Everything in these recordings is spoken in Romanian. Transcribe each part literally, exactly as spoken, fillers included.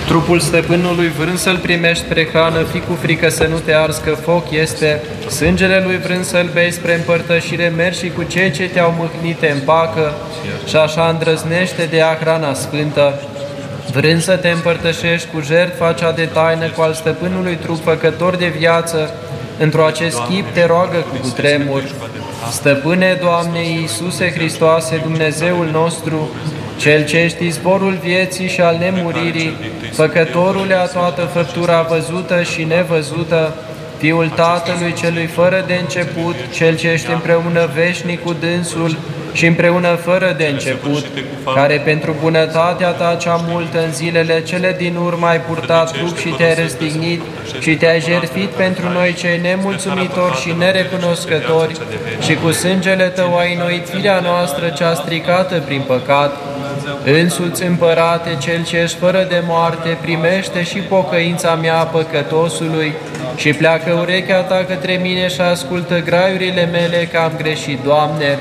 Trupul stăpânului vrând să-l primești spre hrană, fi cu frică să nu te arzi, că foc este. Sângele lui vrând să-l bei spre împărtășire, mergi și cu cei ce te-au mâhnit te împacă și așa îndrăznește de ea hrana sfântă. Vrând să te împărtășești cu jertfa cea de taină, cu al stăpânului trup făcător de viață, într-o acest chip te roagă cu cutremur. Stăpâne, Doamne Iisuse Hristoase, Dumnezeul nostru, Cel ce ești izvorul vieții și al nemuririi, Făcătorule a toată făptura văzută și nevăzută, Fiul Tatălui celui fără de început, Cel ce ești împreună veșnic cu dânsul și împreună fără de început, care pentru bunătatea ta cea multă în zilele cele din urmă ai purtat trup și te-ai răstignit și te-ai jertfit pentru noi cei nemulțumitori și nerecunoscători și cu sângele tău ai înnoit firea noastră cea stricată prin păcat. Însuți, Împărate, Cel ce ești fără de moarte, primește și pocăința mea a păcătosului și pleacă urechea ta către mine și ascultă graiurile mele, că am greșit, Doamne.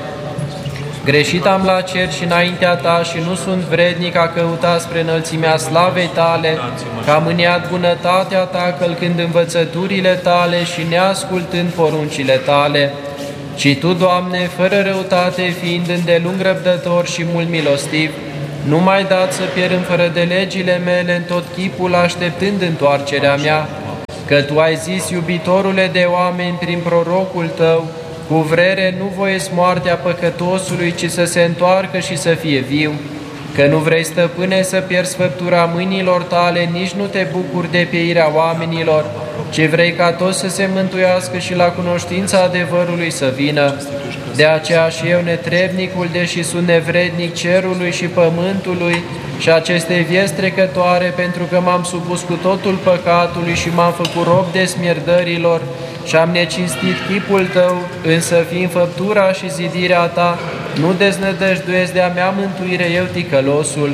Greșit am la cer și înaintea ta și nu sunt vrednic a căuta spre înălțimea slavei tale, că am mâniat bunătatea ta, călcând învățăturile tale și neascultând poruncile tale. Ci tu, Doamne, fără răutate, fiind îndelung răbdător și mult milostiv, nu m-ai dat să pierd fără de legile mele în tot chipul, așteptând întoarcerea mea, că tu ai zis, iubitorule de oameni, prin prorocul tău, cu vrere nu voiesc moartea păcătosului, ci să se întoarcă și să fie viu, că nu vrei, stăpâne, să pierzi făptura mâinilor tale, nici nu te bucuri de pieirea oamenilor, ci vrei ca toți să se mântuiască și la cunoștința adevărului să vină. De aceea și eu, netrebnicul, deși sunt nevrednic cerului și pământului și acestei vieți trecătoare, pentru că m-am supus cu totul păcatului și m-am făcut rob de smierdărilor și am necinstit chipul tău, însă fiind făptura și zidirea ta, nu deznădăjduiesc de-a mea mântuire eu, ticălosul,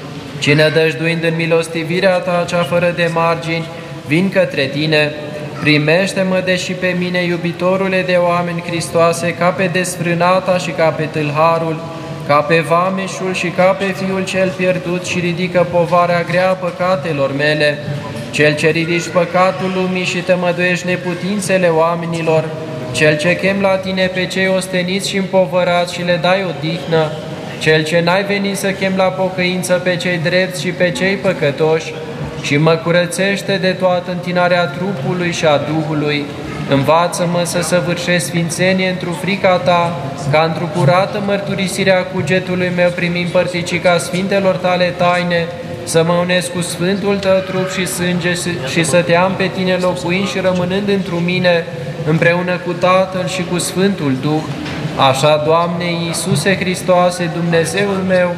ci nădăjduind în milostivirea ta cea fără de margini, vin către tine. Primește-mă, deși pe mine, iubitorule de oameni, Hristoase, ca pe desfrânata și ca pe tâlharul, ca pe vameșul și ca pe fiul cel pierdut, și ridică povarea grea a păcatelor mele, Cel ce ridici păcatul lumii și tămăduiești neputințele oamenilor, Cel ce chem la tine pe cei osteniți și împovărați și le dai odihnă, Cel ce n-ai venit să chem la pocăință pe cei drepți și pe cei păcătoși, și mă curățește de toată întinarea trupului și a Duhului. Învață-mă să săvârșesc sfințenie într-o frica ta, ca într-o curată mărturisirea cugetului meu, primind părticica sfintelor tale taine, să mă unesc cu sfântul tău trup și sânge și să te am pe tine locuind și rămânând într-o mine, împreună cu Tatăl și cu Sfântul Duh. Așa, Doamne Iisuse Hristoase, Dumnezeul meu,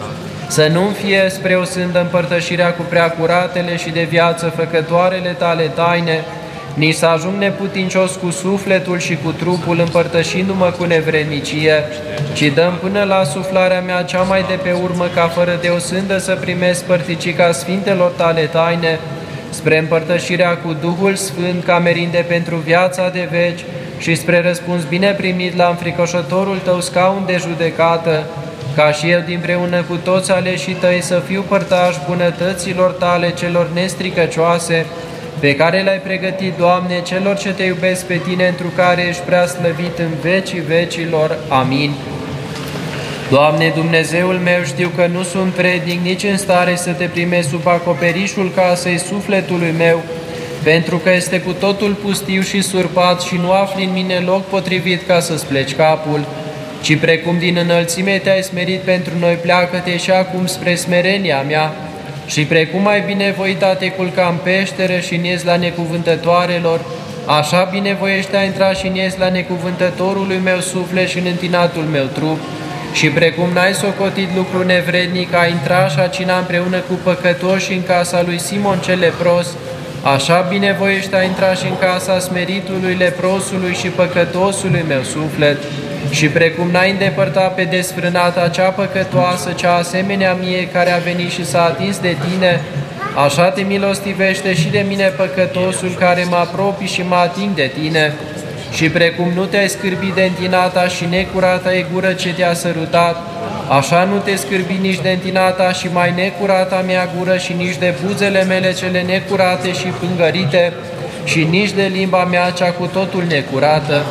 să nu-mi fie spre o sândă împărtășirea cu preacuratele și de viață făcătoarele tale taine, nici să ajung neputincios cu sufletul și cu trupul, împărtășindu-mă cu nevrednicie, ci dăm până la suflarea mea cea mai de pe urmă, ca fără de o sândă să primesc părticica sfintelor tale taine, spre împărtășirea cu Duhul Sfânt, ca merinde pentru viața de veci și spre răspuns bine primit la înfricoșătorul tău scaun de judecată, ca și eu dinpreună cu toți aleșii tăi să fiu părtaș bunătăților tale celor nestricăcioase, pe care le-ai pregătit, Doamne, celor ce te iubesc pe tine, întru care ești prea slăvit în vecii vecilor. Amin. Doamne, Dumnezeul meu, știu că nu sunt vrednic nici în stare să te primesc sub acoperișul casei sufletului meu, pentru că este cu totul pustiu și surpat și nu afli în mine loc potrivit ca să-ți pleci capul, ci precum din înălțime te-ai smerit pentru noi, pleacă-te și acum spre smerenia mea, și precum ai binevoit a te culca în peșteră și în iez la necuvântătoarelor, așa binevoiește a intra și în iez la necuvântătorului meu suflet și în întinatul meu trup, și precum n-ai socotit lucru nevrednic a intra și a cina împreună cu păcătoși în casa lui Simon cel lepros, așa binevoiește a intra și în casa smeritului leprosului și păcătosului meu suflet. Și precum n-ai îndepărtat pe desfrânata cea păcătoasă, cea asemenea mie, care a venit și s-a atins de tine, așa te milostivește și de mine, păcătosul, care mă apropii și mă ating de tine. Și precum nu te-ai scârbit de întinata și necurata e gură ce te-a sărutat, Așa nu te scârbi nici de întinata și mai necurata mea gură și nici de buzele mele cele necurate și pângărite și nici de limba mea cea cu totul necurată,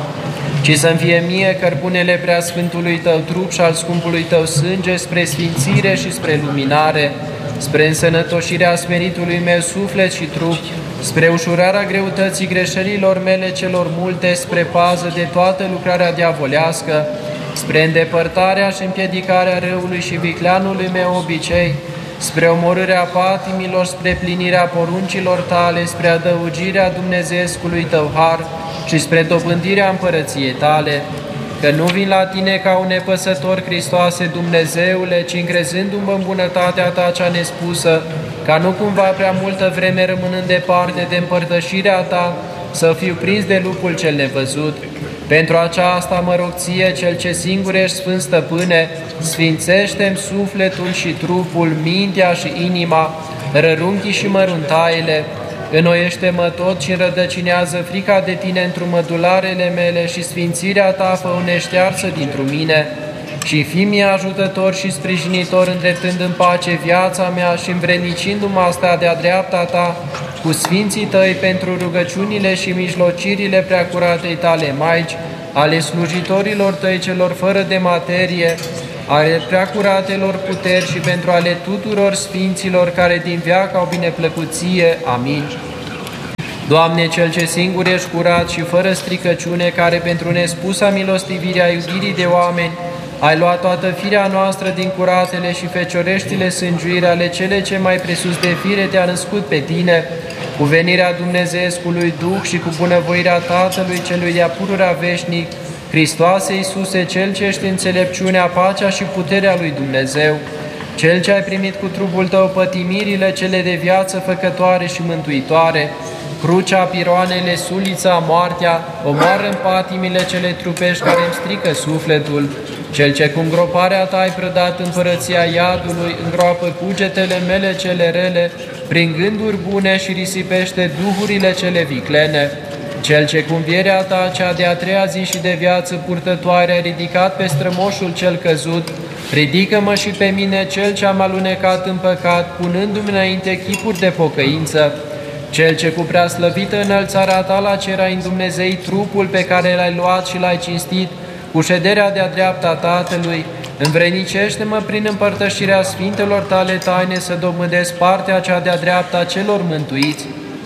ci să-mi fie mie cărbunele preasfântului Tău trup și al scumpului Tău sânge spre sfințire și spre luminare, spre însănătoșirea smeritului meu suflet și trup, spre ușurarea greutății greșelilor mele celor multe, spre pază de toată lucrarea diavolească, spre îndepărtarea și împiedicarea răului și vicleanului meu obicei, spre omorârea patimilor, spre plinirea poruncilor Tale, spre adăugirea Dumnezeescului Tău har și spre dobândirea împărăției Tale, că nu vin la Tine ca un nepăsător, Hristoase Dumnezeule, ci încrezându-mă în bunătatea Ta cea nespusă, ca nu cumva prea multă vreme rămânând departe de împărtășirea Ta, să fiu prins de lupul cel nevăzut. Pentru aceasta mă rog Ție, Cel ce singur ești Sfânt Stăpâne, sfințește-mi sufletul și trupul, mintea și inima, rărunchii și măruntaiele, înnoiește-mă tot și înrădăcinează frica de Tine într-o mădularele mele și sfințirea Ta fă o neștearsă dintr-o mine și fii-mi ajutător și sprijinitor, îndreptând în pace viața mea și învrednicindu-mă asta de-a dreapta Ta cu sfinții Tăi pentru rugăciunile și mijlocirile preacuratei Tale Maici, ale slujitorilor Tăi celor fără de materie, ale preacuratelor puteri și pentru ale tuturor sfinților care din veac au bineplăcuție. Amin. Doamne, Cel ce singur ești curat și fără stricăciune, care pentru nespusa milostivirea iubirii de oameni ai luat toată firea noastră din curatele și fecioreștile sângiuire ale cele ce mai presus de fire te-a născut pe Tine, cu venirea Dumnezeescului Duh și cu bunăvoirea Tatălui celui de-a pururea veșnic, Hristoase Iisuse, Cel ce ești înțelepciunea, pacea și puterea lui Dumnezeu, Cel ce ai primit cu trupul Tău pătimirile cele de viață făcătoare și mântuitoare, crucea, piroanele, sulița, moartea, omoară în patimile cele trupești care îmi strică sufletul, Cel ce cu îngroparea Ta ai prădat împărăția iadului, îngroapă cugetele mele cele rele, prin gânduri bune și risipește duhurile cele viclene, Cel ce cu învierea Ta, cea de-a treia zi și de viață purtătoare, ai ridicat pe strămoșul cel căzut, ridică-mă și pe mine, Cel ce am alunecat în păcat, punându-mi înainte chipuri de pocăință, Cel ce cu preaslăvită înălțarea Ta la cer ai îndumnezeit trupul pe care L-ai luat și L-ai cinstit, cu șederea de-a dreapta Tatălui, învrednicește-mă prin împărtășirea Sfintelor Tale taine să dobândesc partea cea de-a dreapta celor mântuiți.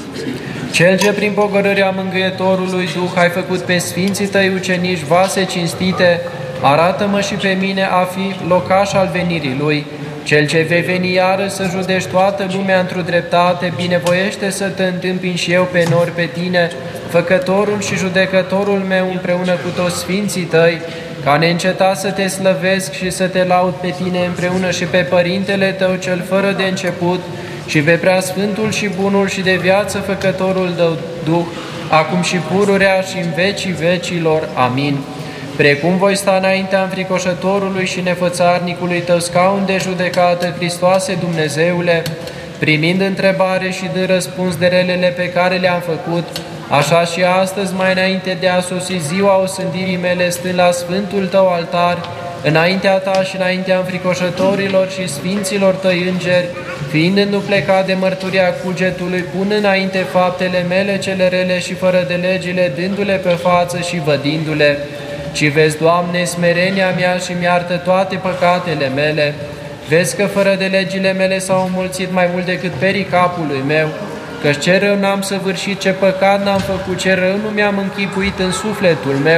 Cel ce prin pogorârea Mângâietorului Duh ai făcut pe Sfinții Tăi ucenici vase cinstite, arată-mă și pe mine a fi locaș al venirii Lui. Cel ce vei veni iară să judești toată lumea într-o dreptate, binevoiește să Te întâmpin și eu pe nori pe Tine, Făcătorul și Judecătorul meu împreună cu toți Sfinții Tăi, ca neîncetat să Te slăvesc și să Te laud pe Tine împreună și pe Părintele Tău cel fără de început, și pe Preasfântul și Bunul și de viață Făcătorul Tău Duh, acum și pururea și în vecii vecilor. Amin. Precum voi sta înaintea înfricoșătorului și nefățarnicului Tău scaun de judecată, Hristoase Dumnezeule, primind întrebare și dând răspuns de relele pe care le-am făcut, așa și astăzi, mai înainte de a sosi ziua osândirii mele, stând la Sfântul Tău altar, înaintea Ta și înaintea înfricoșătorilor și sfinților Tăi îngeri, fiind înduplecat de mărturia cugetului, pun înainte faptele mele cele rele și fără de legile, dându-le pe față și vădindu-le. Ci vezi, Doamne, smerenia mea și mi-artă toate păcatele mele. Vezi că fără de legile mele s-au înmulțit mai mult decât perii capului meu, căci ce rău n-am săvârșit, ce păcat n-am făcut, ce rău nu mi-am închipuit în sufletul meu,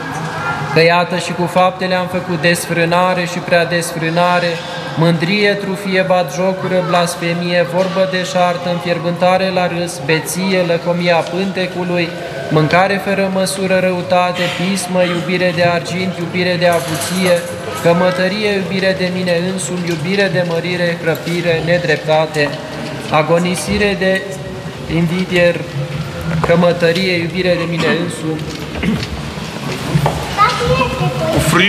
că iată și cu faptele am făcut desfrânare și prea desfrânare, mândrie, trufie, batjocură, blasfemie, vorbă deșartă, înfierbântare la râs, beție, lăcomia pântecului, mâncare fără măsură, răutate, pismă, iubire de argint, iubire de avuție, cămătărie, iubire de mine însumi, iubire de mărire, crăpire, nedreptate, agonisire de invidie, cămătărie, iubire de mine însumi,